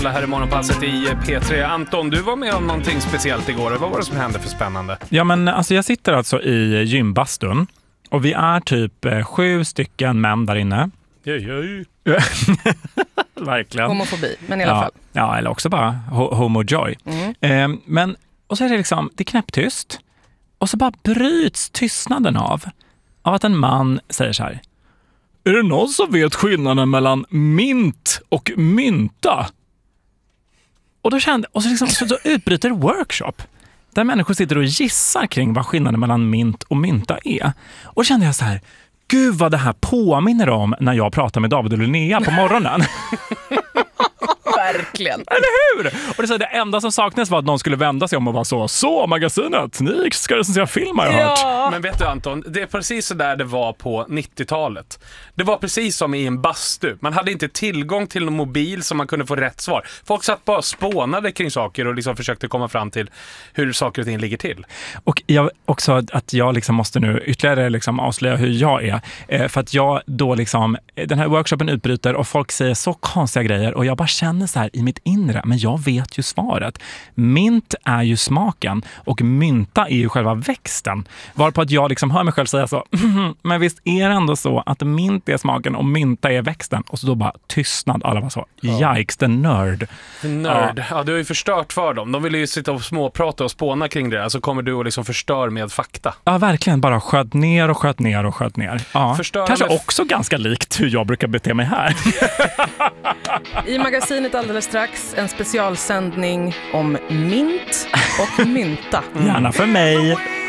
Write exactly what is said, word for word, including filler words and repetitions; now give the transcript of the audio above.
Här i morgonpasset i P tre. Anton, du var med om någonting speciellt igår. Vad var det som hände för spännande? Ja, men alltså jag sitter alltså i gymbastun och vi är typ eh, sju stycken män där inne. Oj, oj. Verkligen. Homofobi, men i alla ja, fall. Ja, eller också bara ho- homojoy. Mm. Eh, men, och så är det liksom, det är knäpptyst. Och så bara bryts tystnaden av, av att en man säger så här: är det någon som vet skillnaden mellan mint och mynta? Och då kände, och så, liksom, så, så utbryter workshop där människor sitter och gissar kring vad skillnaden mellan mint och mynta är. Och då kände jag så här: gud vad det här påminner om när jag pratar med David och Linnea på morgonen. Verkligen. Eller hur? Och det, så, det enda som saknades var att någon skulle vända sig om och vara så: så magasinet, ni ska recensera film har jag hört. Ja. Men vet du Anton, det är precis så där det var på nittiotalet. Det var precis som i en bastu. Man hade inte tillgång till någon mobil som man kunde få rätt svar. Folk satt bara och spånade kring saker och liksom försökte komma fram till hur saker och ting ligger till. Och jag också att jag liksom måste nu ytterligare liksom avslöja hur jag är. Eh, för att jag då liksom, den här workshopen utbryter och folk säger så konstiga grejer och jag bara känner så här i mitt inre, men jag vet ju svaret. Mint är ju smaken och mynta är ju själva växten. Varpå att jag liksom hör mig själv säga så: men visst är det ändå så att mint är smaken och mynta är växten? Och så då bara tystnad, alla var så: yikes, the nerd. Nörd. Ja. ja, du har ju förstört för dem. De vill ju sitta och småprata och spåna kring det. Alltså kommer du och liksom förstör med fakta. Ja, verkligen. Bara sköt ner och sköt ner och sköt ner. Ja. Förstöra Kanske med... också ganska likt hur jag brukar bete mig här. I magasinet alldeles strax en specialsändning om mint och mynta. Gärna för mig.